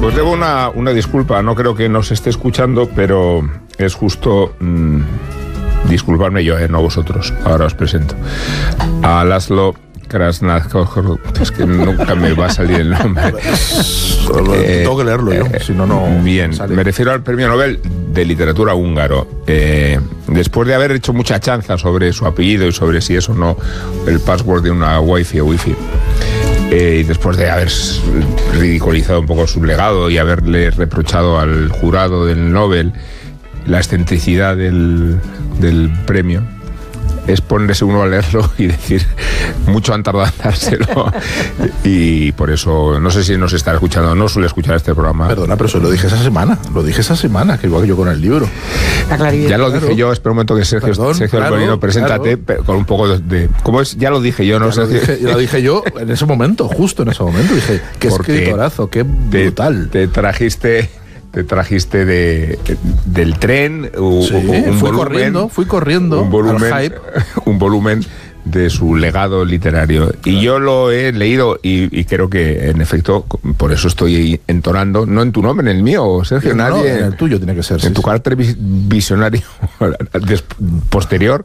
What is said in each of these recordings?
Pues debo una disculpa, no creo que nos esté escuchando, pero es justo disculparme yo, no vosotros. Ahora os presento a Laszlo Krasznahor, es que nunca me va a salir el nombre. Tengo que leerlo yo, si no, no. Bien, sale. Me refiero al premio Nobel de literatura húngaro. Después de haber hecho mucha chanza sobre su apellido y sobre si es o no el password de una wifi o wifi, y después de haber ridiculizado un poco su legado y haberle reprochado al jurado del Nobel la excentricidad del premio, es ponerse uno a leerlo y decir, mucho han tardado en dárselo. Y por eso, no sé si nos está escuchando, no suele escuchar este programa. Perdona, pero eso lo dije esa semana, que igual que yo con el libro. Ya lo dije yo, espera un momento que Sergio del Molino, preséntate con un poco de... ¿Cómo es? Ya lo dije yo, ¿no? Ya lo dije yo en ese momento, justo en ese momento. Dije, qué escritorazo, qué brutal. Te trajiste del tren fui corriendo un volumen de su legado literario. Claro. Y yo lo he leído y creo que, en efecto, por eso estoy entonando, no en tu nombre, en el mío, Sergio, nadie. En el tuyo tiene que ser. En tu carácter visionario posterior.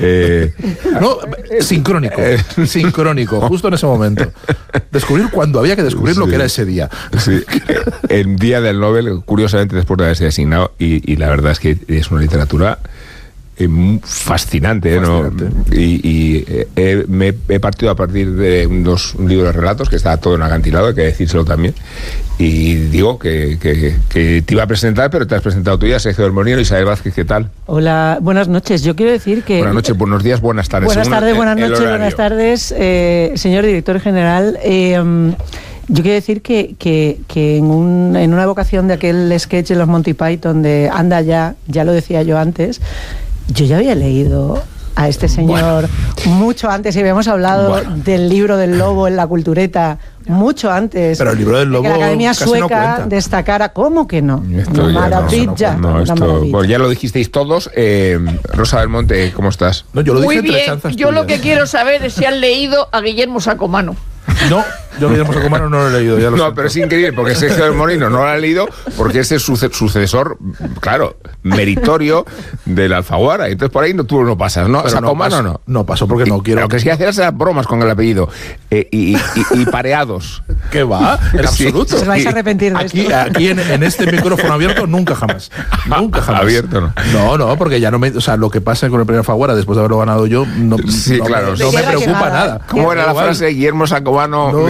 Sincrónico, justo en ese momento. Descubrir cuando había que descubrir lo que era ese día. Sí, el día del Nobel, curiosamente después de haberse asignado, y la verdad es que es una literatura fascinante, ¿no? Me he partido a partir de un libro de relatos que está todo en acantilado, hay que decírselo también, y digo que te iba a presentar, pero te has presentado tú ya, Sergio del Molino. Isabel Vázquez, ¿qué tal? Hola, buenas noches. Yo quiero decir que... Buenas noches, buenos días, buenas tardes. Buenas tardes, buenas noches, buenas tardes, señor director general. Yo quiero decir que en una evocación de aquel sketch de los Monty Python de Anda ya lo decía yo antes, yo ya había leído a este señor mucho antes, y habíamos hablado del libro del lobo en la cultureta mucho antes. Pero el libro del lobo, que la Academia Sueca no destacara. ¿Cómo que no? Maravilla. Bueno, ya lo dijisteis todos. Rosa del Monte, ¿cómo estás? No, yo lo muy dije bien. Chanzas Yo tuyas. lo que quiero saber es si han leído a Guillermo Sacomano. No, yo Guillermo Sacomano no lo he leído. Ya lo no, pero es increíble, porque Sergio del Molino no lo ha leído, porque es el sucesor, claro, meritorio del Alfaguara. Entonces por ahí tú no pasas, ¿no? Sacomano no. No pasó porque no quiero. Lo que sí hacías era bromas con el apellido y pareados. ¿Qué va? En absoluto. Os vais a arrepentir de esto. Aquí en este micrófono abierto, nunca jamás. Nunca jamás. Abierto, ¿no? No, porque ya no me... O sea, lo que pasa con el premio Alfaguara después de haberlo ganado yo, no me preocupa nada. ¿Cómo era la frase? Guillermo Sacomano. No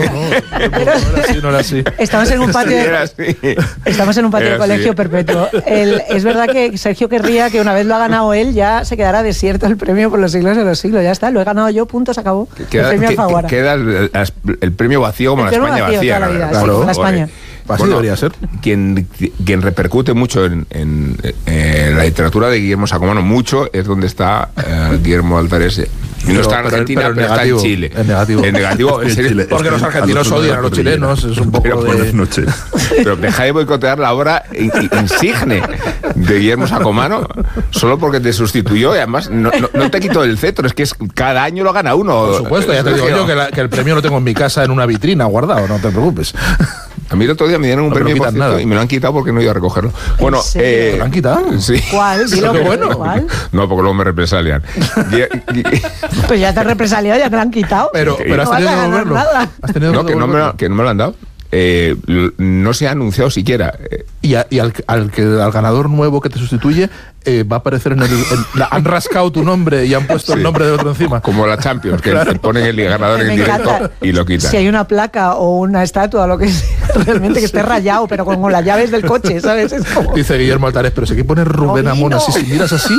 era así. Estamos en un patio de colegio perpetuo. Es verdad que Sergio querría que una vez lo ha ganado él, ya se quedara desierto el premio por los siglos de los siglos. Ya está, lo he ganado yo, punto, se acabó. Queda el premio vacío como la España vacía. La vida, claro, la España. Así debería ser. Quien repercute mucho en la literatura de Guillermo Sacomano, mucho, es donde está Guillermo Altares. No está en Argentina, pero está en Chile. En negativo. En serio, porque los argentinos odian a los chilenos. Es un poco buenas noches. Pero deja de boicotear la obra insigne de Guillermo Sacomano solo porque te sustituyó, y además no te quitó el cetro, es que cada año lo gana uno. Por supuesto, ya te digo yo que el premio lo tengo en mi casa en una vitrina guardado, no te preocupes. A mí el otro día me dieron un premio, por cierto, y me lo han quitado porque no iba a recogerlo. Bueno, ¿te lo han quitado? Sí. ¿Cuál? Dilo, ¿cuál? No, porque luego me represalian. Pues ya te han represaliado, ya te lo han quitado. Pero has tenido que devolverlo. No, que no me lo han dado. No se ha anunciado siquiera. Y al ganador nuevo que te sustituye va a aparecer han rascado tu nombre y han puesto el nombre del otro encima. Como la Champions, que ponen el ganador en directo y lo quitan. Si hay una placa o una estatua o lo que sea, realmente que esté rayado, pero con las llaves del coche, ¿sabes? Es como... Dice Guillermo Altares, pero si hay que poner Rubén Amón así, si miras así...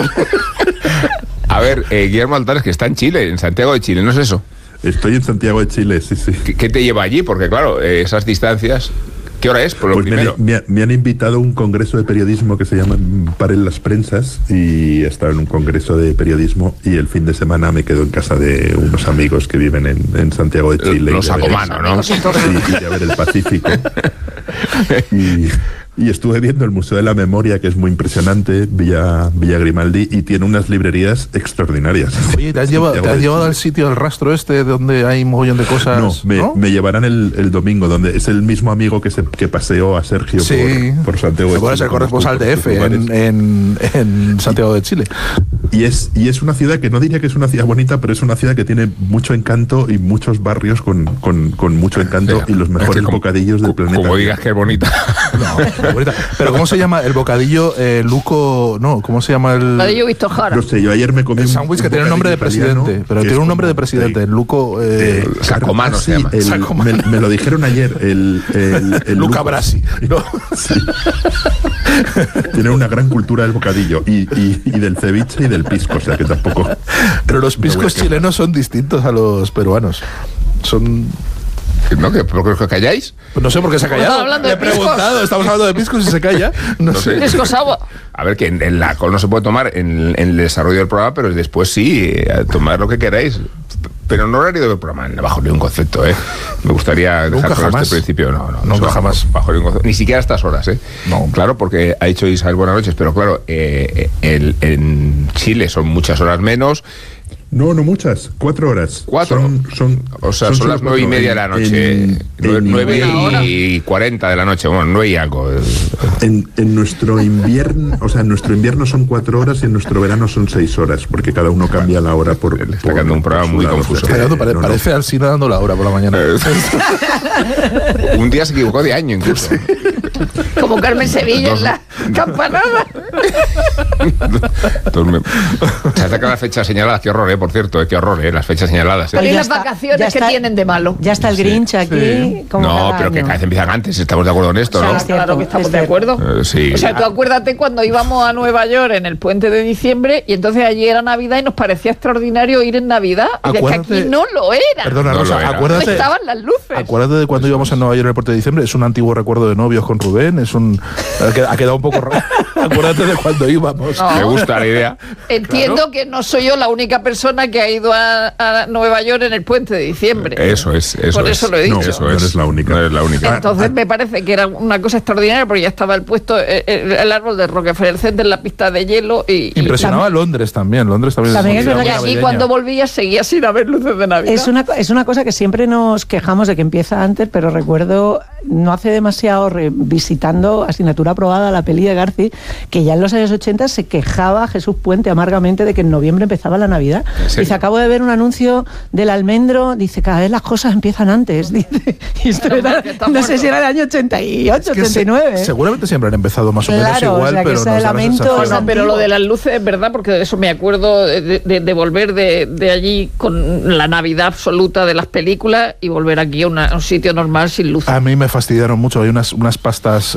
A ver, Guillermo Altares, que está en Chile, en Santiago de Chile, ¿no es eso? Estoy en Santiago de Chile, sí. ¿Qué te lleva allí? Porque claro, esas distancias... ¿Qué hora es? Por lo primero. Me han invitado a un congreso de periodismo que se llama Paren las Prensas, y he estado en un congreso de periodismo, y el fin de semana me quedo en casa de unos amigos que viven en Santiago de Chile. Los Sacomano, ¿no? Sí, y a ver el Pacífico. Y estuve viendo el Museo de la Memoria, que es muy impresionante, Villa Grimaldi, y tiene unas librerías extraordinarias. Oye, ¿te has llevado al sitio, al rastro donde hay un mogollón de cosas? No, me llevarán el domingo, donde es el mismo amigo que paseó a Sergio por Santiago de Chile. Es el corresponsal de EFE en Santiago de Chile. Y es una ciudad que no diría que es una ciudad bonita, pero es una ciudad que tiene mucho encanto y muchos barrios con mucho encanto, y los mejores bocadillos del planeta. Como digas que es bonita. No, bonita. Pero ¿cómo se llama el bocadillo Luco? No, ¿cómo se llama el bocadillo Vistojara? No sé, yo ayer me comí el sándwich que tiene el nombre de presidente, pero tiene un nombre de presidente, el Luco Sacomano se llama. Me lo dijeron ayer, el Luca Brasi. ¿No? Sí. Tiene una gran cultura del bocadillo y del ceviche y del pisco, o sea que tampoco. Pero los piscos chilenos son distintos a los peruanos. Son... ¿No? ¿Por qué os calláis? Pues no sé por qué se ha callado. Le he preguntado, estamos hablando de piscos y se calla. No sé. Piscos agua. A ver, que en la alcohol no se puede tomar en el desarrollo del programa, pero después sí, tomar lo que queráis. Pero no horario del programa, bajo ningún concepto, ¿eh? Me gustaría dejar claro este principio. Nunca jamás. Bajo ningún concepto. Ni siquiera a estas horas, ¿eh? No. Claro, porque ha dicho Isabel buenas noches, pero claro, en Chile son muchas horas menos. No muchas, 4 horas. 4. Son las 9:30 de la noche. 9:40 de la noche, bueno, 9 y algo. En nuestro invierno, en nuestro invierno son 4 horas y en nuestro verano son 6 horas, porque cada uno cambia la hora por. Le está quedando un programa muy confuso. Parece Alsina dando la hora por la mañana. Un día se equivocó de año incluso. Sí. Como Carmen Sevilla en la campanada. Se acerca la fecha señalada, qué horror, por cierto, qué horror, las fechas señaladas. ¿Y las vacaciones que tienen de malo? Ya está el Grinch aquí. Sí. No, pero que cada vez empiezan antes, estamos de acuerdo en esto, ¿no? Claro que estamos de acuerdo. Sí. O sea, tú acuérdate cuando íbamos a Nueva York en el puente de diciembre y entonces allí era Navidad y nos parecía extraordinario ir en Navidad. Y es que aquí no lo era. Perdona, Rosa, acuérdate. No estaban las luces. Acuérdate de cuando íbamos a Nueva York en el puente de diciembre. Es un antiguo recuerdo de novios con Rubén. Ha quedado un poco raro. Acuérdate de cuando íbamos. No. Me gusta la idea. Entiendo que no soy yo la única persona que ha ido a Nueva York en el puente de diciembre. Eso es. Por eso lo he dicho. No eres la única. No eres la única. Entonces me parece que era una cosa extraordinaria porque ya estaba el árbol de Rockefeller Center en la pista de hielo. Impresionaba a Londres también. También es verdad que aquí cuando volvía seguía sin haber luces de Navidad. Es una cosa que siempre nos quejamos de que empieza antes, pero recuerdo no hace demasiado visitando asignatura aprobada la peli de Garci, que ya en los años 80 se quejaba Jesús Puente amargamente de que en noviembre empezaba la Navidad. Dice, acabo de ver un anuncio del almendro, dice, cada vez las cosas empiezan antes. Dice, y esto era, no sé si era el año 88, 89. Seguramente siempre han empezado más o menos igual, pero no, pero lo de las luces es verdad, porque de eso me acuerdo de volver de allí con la Navidad absoluta de las películas y volver aquí a un sitio normal sin luces. A mí me fastidiaron mucho. Hay unas pastas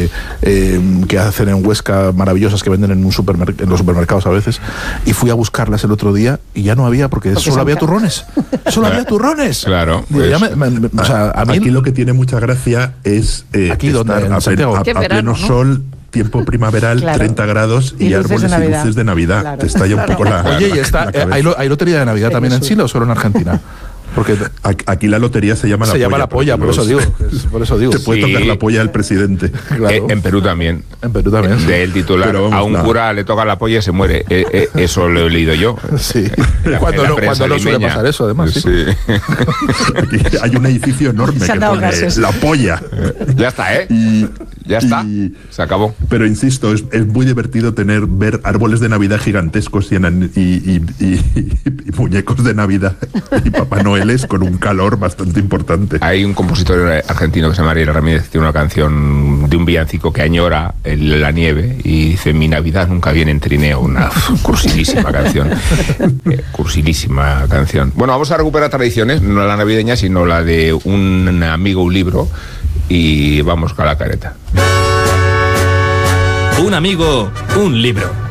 que hacen en Huesca maravillosas que venden en los supermercados a veces, y fui a buscarlas el otro día y ya no había, porque solo había turrones. Solo había turrones. Claro. O sea, a mí aquí lo que tiene mucha gracia es aquí donde en Santiago, a pleno sol, tiempo primaveral, 30 grados y árboles y luces de Navidad. Claro. Te estalla un poco la. Oye, y está, ¿hay lotería de Navidad también en Chile o solo en Argentina? Porque aquí la lotería se llama la polla, por eso digo. Te puede tocar la polla del presidente. Claro. En Perú también. Del titular, a un cura le toca la polla y se muere. Eso lo he leído yo. Sí. Cuando no suele pasar eso, además. Sí. Aquí hay un edificio enorme que pone la polla. Ya está, ¿eh? Ya está. Se acabó. Pero insisto, es muy divertido ver árboles de Navidad gigantescos y muñecos de Navidad y Papá Noel con un calor bastante importante. Hay un compositor argentino que se llama Ariel Ramírez, que tiene una canción de un villancico que añora la nieve y dice: mi Navidad nunca viene en trineo. Una cursilísima canción. Cursilísima canción. Bueno, vamos a recuperar tradiciones, no la navideña, sino la de un amigo, un libro, y vamos con la careta. Un amigo, un libro.